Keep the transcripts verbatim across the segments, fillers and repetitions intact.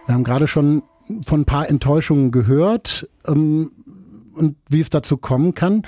Wir haben gerade schon von ein paar Enttäuschungen gehört ähm, und wie es dazu kommen kann.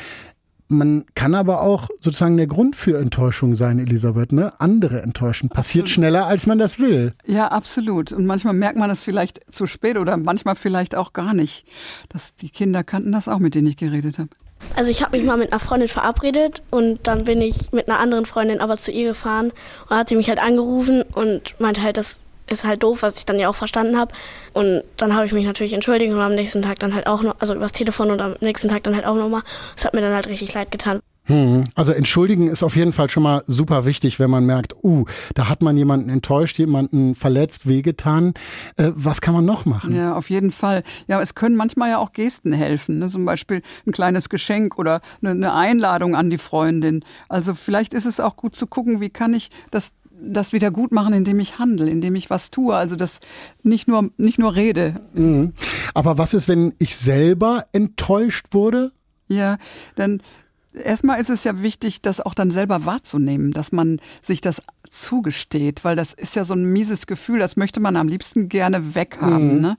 Man kann aber auch sozusagen der Grund für Enttäuschung sein, Elisabeth, ne? Andere enttäuschen. Passiert absolut. Schneller, als man das will. Ja, absolut. Und manchmal merkt man es vielleicht zu spät oder manchmal vielleicht auch gar nicht. Das, die Kinder kannten das auch, mit denen ich geredet habe. Also ich habe mich mal mit einer Freundin verabredet und dann bin ich mit einer anderen Freundin aber zu ihr gefahren und dann hat sie mich halt angerufen und meinte halt, das ist halt doof, was ich dann ja auch verstanden habe. Und dann habe ich mich natürlich entschuldigt und am nächsten Tag dann halt auch noch, also übers Telefon und am nächsten Tag dann halt auch nochmal. Das hat mir dann halt richtig leid getan. Hm. Also entschuldigen ist auf jeden Fall schon mal super wichtig, wenn man merkt, uh, da hat man jemanden enttäuscht, jemanden verletzt, wehgetan. Äh, was kann man noch machen? Ja, auf jeden Fall. Ja, es können manchmal ja auch Gesten helfen, ne? Zum Beispiel ein kleines Geschenk oder eine, eine Einladung an die Freundin. Also vielleicht ist es auch gut zu gucken, wie kann ich das das wieder gut machen, indem ich handle, indem ich was tue, also das nicht nur nicht nur rede. Mhm. Aber was ist, wenn ich selber enttäuscht wurde? Ja, dann erstmal ist es ja wichtig, das auch dann selber wahrzunehmen, dass man sich das zugesteht, weil das ist ja so ein mieses Gefühl, das möchte man am liebsten gerne weghaben, mhm. ne?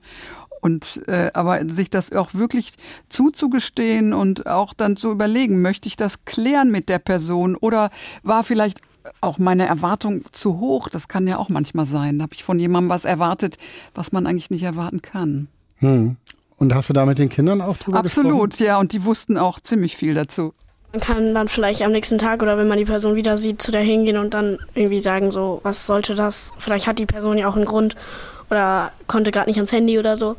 Und äh, aber sich das auch wirklich zuzugestehen und auch dann zu überlegen, möchte ich das klären mit der Person oder war vielleicht auch meine Erwartung zu hoch, das kann ja auch manchmal sein. Da habe ich von jemandem was erwartet, was man eigentlich nicht erwarten kann. Hm. Und hast du da mit den Kindern auch drüber Absolut, gesprochen? Absolut, ja. Und die wussten auch ziemlich viel dazu. Man kann dann vielleicht am nächsten Tag oder wenn man die Person wieder sieht, zu der hingehen und dann irgendwie sagen, so, was sollte das? Vielleicht hat die Person ja auch einen Grund oder konnte gerade nicht ans Handy oder so.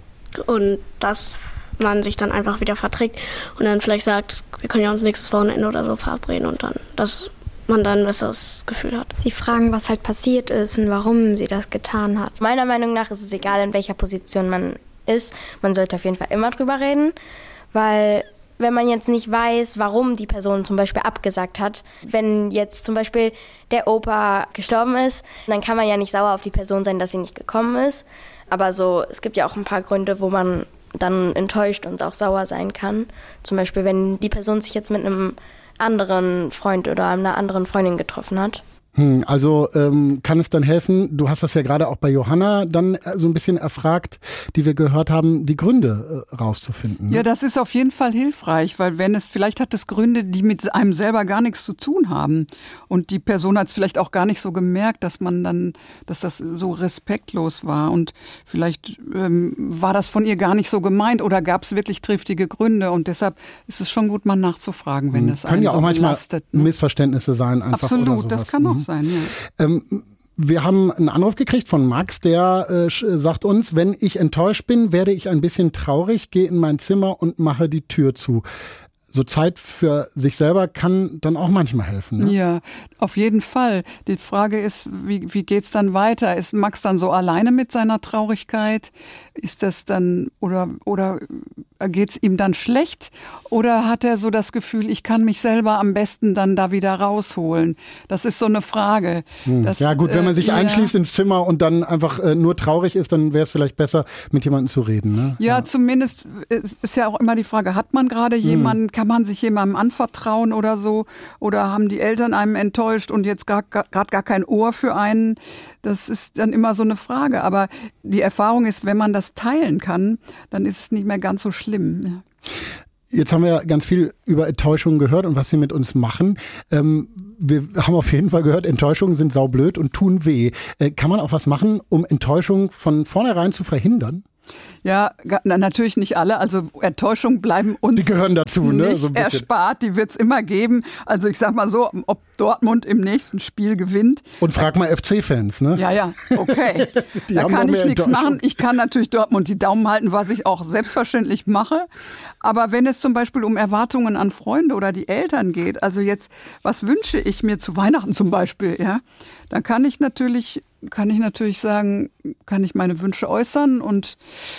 Und dass man sich dann einfach wieder verträgt und dann vielleicht sagt, wir können ja uns nächstes Wochenende oder so verabreden und dann das man dann ein besseres Gefühl hat. Sie fragen, was halt passiert ist und warum sie das getan hat. Meiner Meinung nach ist es egal, in welcher Position man ist. Man sollte auf jeden Fall immer drüber reden, weil wenn man jetzt nicht weiß, warum die Person zum Beispiel abgesagt hat, wenn jetzt zum Beispiel der Opa gestorben ist, dann kann man ja nicht sauer auf die Person sein, dass sie nicht gekommen ist. Aber so, es gibt ja auch ein paar Gründe, wo man dann enttäuscht und auch sauer sein kann. Zum Beispiel, wenn die Person sich jetzt mit einem anderen Freund oder einer anderen Freundin getroffen hat. Hm, also ähm, kann es dann helfen, du hast das ja gerade auch bei Johanna dann so ein bisschen erfragt, die wir gehört haben, die Gründe äh, rauszufinden. Ne? Ja, das ist auf jeden Fall hilfreich, weil wenn es, vielleicht hat es Gründe, die mit einem selber gar nichts zu tun haben und die Person hat es vielleicht auch gar nicht so gemerkt, dass man dann, dass das so respektlos war und vielleicht ähm, war das von ihr gar nicht so gemeint oder gab es wirklich triftige Gründe und deshalb ist es schon gut, mal nachzufragen, wenn das einen können ja so auch manchmal belastet, ne? Missverständnisse sein, einfach. Absolut, oder sowas. Das kann auch sein, ja. Ähm, wir haben einen Anruf gekriegt von Max, der äh, sagt uns, wenn ich enttäuscht bin, werde ich ein bisschen traurig, gehe in mein Zimmer und mache die Tür zu. So Zeit für sich selber kann dann auch manchmal helfen. Ne? Ja, auf jeden Fall. Die Frage ist, wie, wie geht's dann weiter? Ist Max dann so alleine mit seiner Traurigkeit? Ist das dann, oder, oder geht's ihm dann schlecht? Oder hat er so das Gefühl, ich kann mich selber am besten dann da wieder rausholen? Das ist so eine Frage. Hm. Das, ja gut, wenn man sich äh, einschließt ins Zimmer und dann einfach äh, nur traurig ist, dann wäre es vielleicht besser, mit jemandem zu reden. Ne? Ja, ja, zumindest ist, ist ja auch immer die Frage, hat man gerade jemanden, hm. kann man sich jemandem anvertrauen oder so? Oder haben die Eltern einem enttäuscht und jetzt gerade gar, gar kein Ohr für einen? Das ist dann immer so eine Frage. Aber die Erfahrung ist, wenn man das teilen kann, dann ist es nicht mehr ganz so schlimm. Ja. Jetzt haben wir ganz viel über Enttäuschungen gehört und was sie mit uns machen. Ähm, wir haben auf jeden Fall gehört, Enttäuschungen sind saublöd und tun weh. Äh, kann man auch was machen, um Enttäuschung von vornherein zu verhindern? Ja, natürlich nicht alle. Also Enttäuschungen bleiben uns die gehören dazu, ne? nicht so ein erspart. Die wird es immer geben. Also ich sag mal so, ob Dortmund im nächsten Spiel gewinnt. Und frag mal F C-Fans, ne? Ja, ja, okay. Da kann ich nichts machen. Ich kann natürlich Dortmund die Daumen halten, was ich auch selbstverständlich mache. Aber wenn es zum Beispiel um Erwartungen an Freunde oder die Eltern geht, also jetzt, was wünsche ich mir zu Weihnachten zum Beispiel, ja, dann kann ich natürlich, kann ich natürlich sagen, kann ich meine Wünsche äußern und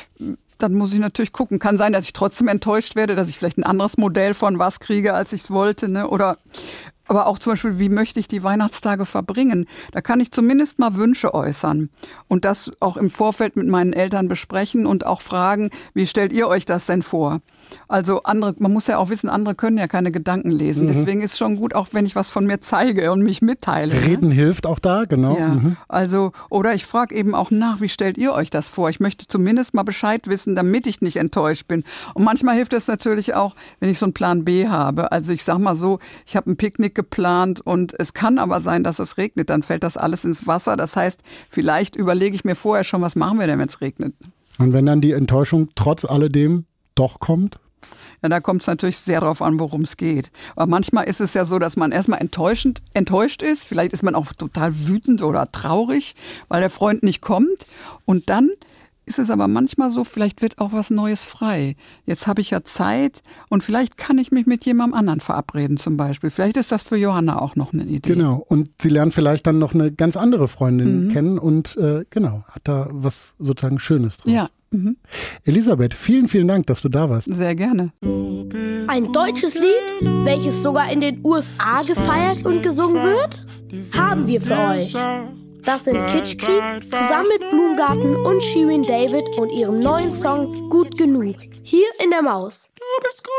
dann muss ich natürlich gucken. Kann sein, dass ich trotzdem enttäuscht werde, dass ich vielleicht ein anderes Modell von was kriege, als ich es wollte, ne? Oder aber auch zum Beispiel, wie möchte ich die Weihnachtstage verbringen? Da kann ich zumindest mal Wünsche äußern und das auch im Vorfeld mit meinen Eltern besprechen und auch fragen, wie stellt ihr euch das denn vor? Also andere, man muss ja auch wissen, andere können ja keine Gedanken lesen. Mhm. Deswegen ist es schon gut, auch wenn ich was von mir zeige und mich mitteile. Reden ne? hilft auch da, genau. Ja. Mhm. Also, oder ich frage eben auch nach, wie stellt ihr euch das vor? Ich möchte zumindest mal Bescheid wissen, damit ich nicht enttäuscht bin. Und manchmal hilft es natürlich auch, wenn ich so einen Plan B habe. Also ich sag mal so, ich habe ein Picknick geplant und es kann aber sein, dass es regnet. Dann fällt das alles ins Wasser. Das heißt, vielleicht überlege ich mir vorher schon, was machen wir denn, wenn es regnet? Und wenn dann die Enttäuschung trotz alledem doch kommt? Ja, da kommt es natürlich sehr darauf an, worum es geht. Aber manchmal ist es ja so, dass man erstmal enttäuschend, enttäuscht ist. Vielleicht ist man auch total wütend oder traurig, weil der Freund nicht kommt. Und dann ist es aber manchmal so, vielleicht wird auch was Neues frei. Jetzt habe ich ja Zeit und vielleicht kann ich mich mit jemandem anderen verabreden zum Beispiel. Vielleicht ist das für Johanna auch noch eine Idee. Genau, und sie lernt vielleicht dann noch eine ganz andere Freundin mhm. kennen und äh, genau, hat da was sozusagen Schönes draus. Ja. Mhm. Elisabeth, vielen, vielen Dank, dass du da warst. Sehr gerne. Ein deutsches Lied, welches sogar in den U S A gefeiert und gesungen wird, haben wir für euch. Das sind Kitschkrieg zusammen mit Blumengarten und Shirin David und ihrem neuen Song Gut Genug. Hier in der Maus. Du bist gut.